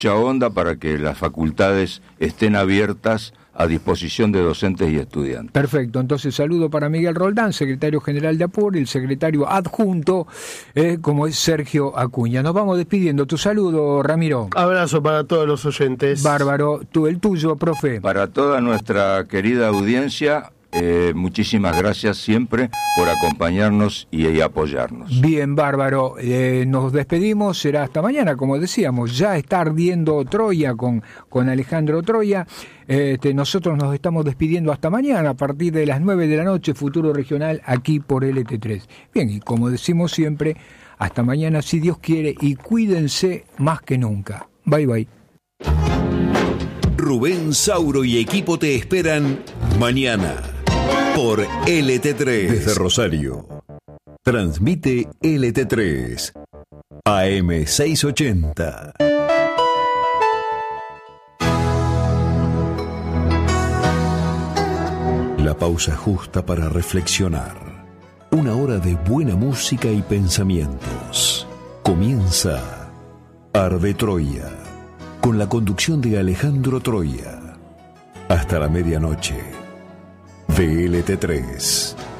mucha onda para que las facultades estén abiertas a disposición de docentes y estudiantes. Perfecto, entonces saludo para Miguel Roldán, secretario general de APUR, el secretario adjunto, como es Sergio Acuña. Nos vamos despidiendo. Tu saludo, Ramiro. Abrazo para todos los oyentes. Bárbaro. El tuyo, profe. Para toda nuestra querida audiencia, muchísimas gracias siempre por acompañarnos y apoyarnos. Bien, bárbaro. Nos despedimos, será hasta mañana, como decíamos. Ya está ardiendo Troya con Alejandro Troya. Nosotros nos estamos despidiendo hasta mañana a partir de las 9 de la noche, Futuro Regional, aquí por LT3. Bien, y como decimos siempre, hasta mañana si Dios quiere, y cuídense más que nunca. Bye, bye. Rubén Sauro y equipo te esperan mañana por LT3 desde Rosario. Transmite LT3 AM 680. La pausa justa para reflexionar. Una hora de buena música y pensamientos. Comienza Arde Troya, con la conducción de Alejandro Troya. Hasta la medianoche. VLT3.